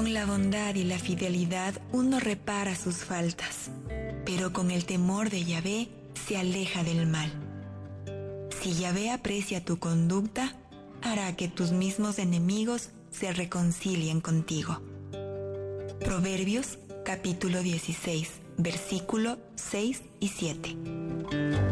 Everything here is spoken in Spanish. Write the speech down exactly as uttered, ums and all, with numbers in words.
Con la bondad y la fidelidad uno repara sus faltas, pero con el temor de Yahvé se aleja del mal. Si Yahvé aprecia tu conducta, hará que tus mismos enemigos se reconcilien contigo. Proverbios capítulo dieciséis, versículo seis y siete.